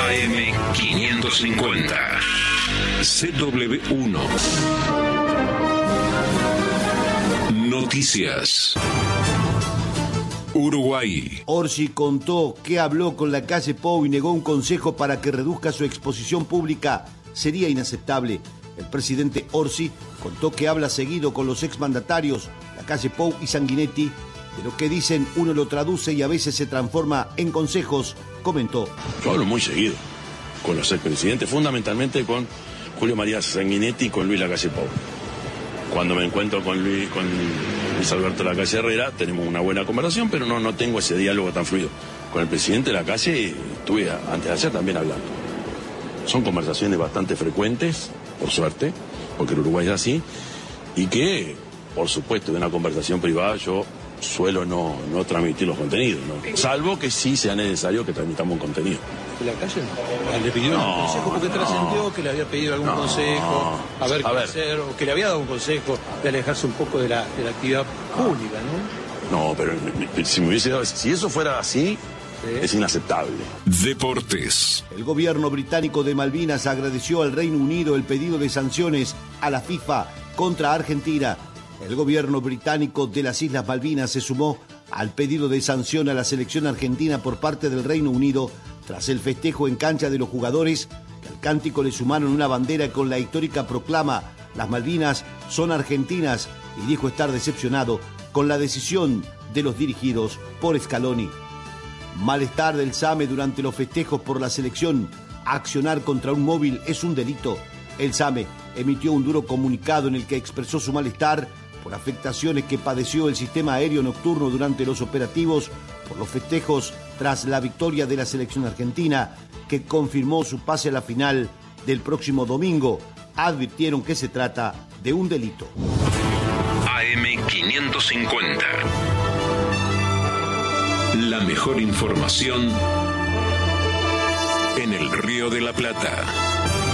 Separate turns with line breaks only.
AM550. CW1. Noticias. Uruguay.
Orsi contó que habló con la calle Pou y negó un consejo para que reduzca su exposición pública. Sería inaceptable. El presidente Orsi contó que habla seguido con los exmandatarios, la calle Pou y Sanguinetti. De lo que dicen uno lo traduce y a veces se transforma en consejos, comentó.
Yo hablo muy seguido con los expresidentes, fundamentalmente con Julio María Sanguinetti y con Luis Lacalle Pou. Cuando me encuentro con Luis Alberto Lacalle Herrera, tenemos una buena conversación, pero no tengo ese diálogo tan fluido. Con el presidente de la calle estuve antes de ayer también hablando. Son conversaciones bastante frecuentes, por suerte, porque el Uruguay es así, y que, por supuesto, de una conversación privada yo suelo no transmitir los contenidos, ¿no? Salvo que sí sea necesario que transmitamos un contenido.
¿La calle le pidió un consejo? Porque trascendió que le había pedido algún consejo, a ver qué hacer, o que le había dado un consejo de alejarse un poco de la actividad pública, ¿no?
No, pero si me hubiese dado, si eso fuera así, es inaceptable.
Deportes.
El gobierno británico de Malvinas agradeció al Reino Unido el pedido de sanciones a la FIFA contra Argentina. El gobierno británico de las Islas Malvinas se sumó al pedido de sanción a la selección argentina por parte del Reino Unido tras el festejo en cancha de los jugadores, que al cántico le sumaron una bandera con la histórica proclama "Las Malvinas son argentinas", y dijo estar decepcionado con la decisión de los dirigidos por Scaloni. Malestar del SAME durante los festejos por la selección. Accionar contra un móvil es un delito. El SAME emitió un duro comunicado en el que expresó su malestar por afectaciones que padeció el sistema aéreo nocturno durante los operativos por los festejos tras la victoria de la selección argentina, que confirmó su pase a la final del próximo domingo. Advirtieron que se trata de un delito.
AM550. La mejor información en el Río de la Plata.